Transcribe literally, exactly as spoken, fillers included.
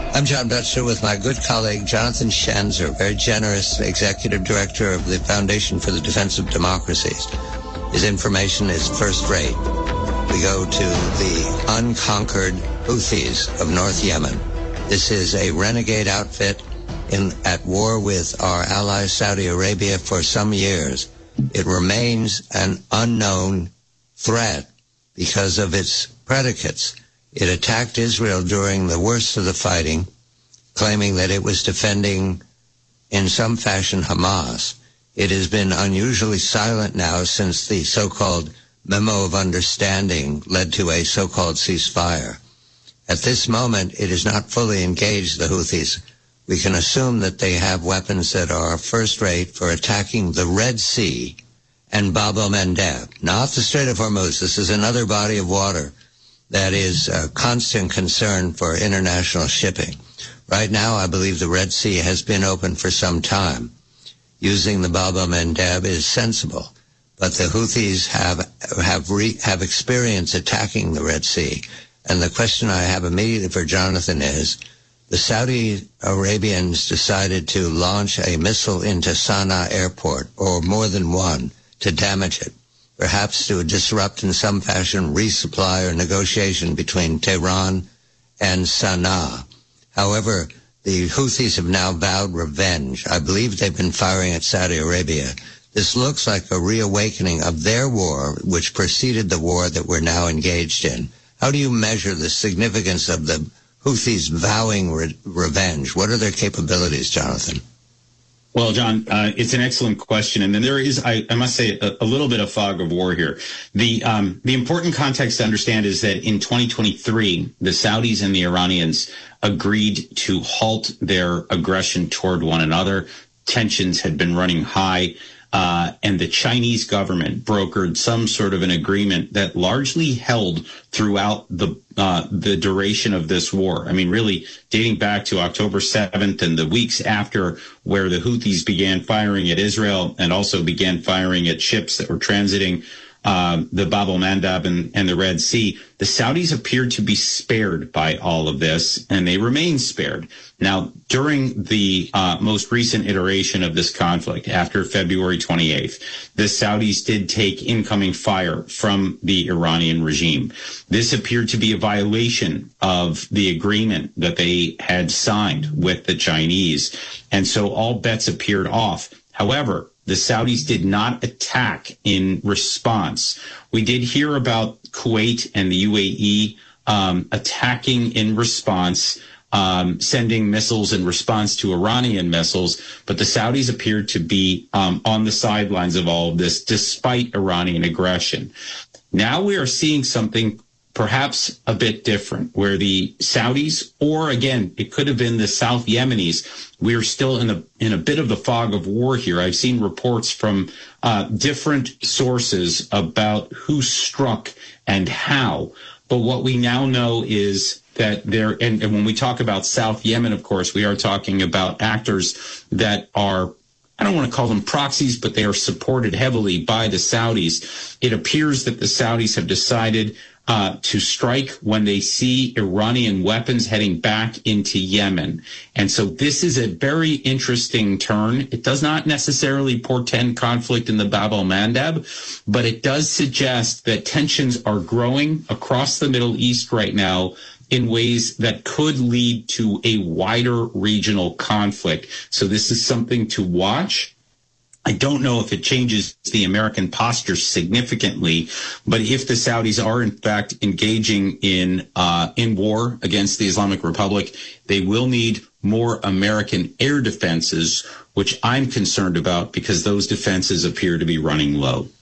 I'm John Betzer with my good colleague Jonathan Schanzer, very generous executive director of the Foundation for the Defense of Democracies. His information is first rate. We go to the unconquered Houthis of North Yemen. This is a renegade outfit in at war with our ally Saudi Arabia for some years. It remains an unknown threat because of its predicates. It attacked Israel during the worst of the fighting, claiming that it was defending, in some fashion, Hamas. It has been unusually silent now since the so-called Memo of Understanding led to a so-called ceasefire. At this moment, it is not fully engaged, the Houthis. We can assume that they have weapons that are first-rate for attacking the Red Sea and Bab el-Mandeb, not the Strait of Hormuz. This is another body of water that is a constant concern for international shipping. Right now, I believe the Red Sea has been open for some time. Using the Bab el-Mandeb is sensible, but the Houthis have have re, have experience attacking the Red Sea. And the question I have immediately for Jonathan is, the Saudi Arabians decided to launch a missile into Sana'a airport, or more than one, to damage it, perhaps to disrupt in some fashion resupply or negotiation between Tehran and Sana'a. However, the Houthis have now vowed revenge. I believe they've been firing at Saudi Arabia. This looks like a reawakening of their war, which preceded the war that we're now engaged in. How do you measure the significance of the Houthis vowing re- revenge? What are their capabilities, Jonathan? Well, John, uh, it's an excellent question. And then there is, I, I must say, a, a little bit of fog of war here. The um, the important context to understand is that in twenty twenty-three, the Saudis and the Iranians agreed to halt their aggression toward one another. Tensions had been running high. Uh, and the Chinese government brokered some sort of an agreement that largely held throughout the uh, the duration of this war. I mean, really dating back to October seventh and the weeks after, where the Houthis began firing at Israel and also began firing at ships that were transiting uh, the Bab el-Mandeb and, and the Red Sea. The Saudis appeared to be spared by all of this, and they remain spared. Now, during the uh, most recent iteration of this conflict, after February twenty-eighth, the Saudis did take incoming fire from the Iranian regime. This appeared to be a violation of the agreement that they had signed with the Chinese, and so all bets appeared off. However, the Saudis did not attack in response. We did hear about Kuwait and the U A E um, attacking in response, um, sending missiles in response to Iranian missiles, but the Saudis appeared to be um, on the sidelines of all of this, despite Iranian aggression. Now we are seeing something perhaps a bit different, where the Saudis, or again, it could have been the South Yemenis, we are still in a in a bit of the fog of war here. I've seen reports from uh, different sources about who struck and how. But what we now know is that there, and, and when we talk about South Yemen, of course, we are talking about actors that are, I don't want to call them proxies, but they are supported heavily by the Saudis. It appears that the Saudis have decided Uh, to strike when they see Iranian weapons heading back into Yemen. And so this is a very interesting turn. It does not necessarily portend conflict in the Bab el-Mandeb, but it does suggest that tensions are growing across the Middle East right now in ways that could lead to a wider regional conflict. So this is something to watch. I don't know if it changes the American posture significantly, but if the Saudis are in fact engaging in uh, in war against the Islamic Republic, they will need more American air defenses, which I'm concerned about because those defenses appear to be running low.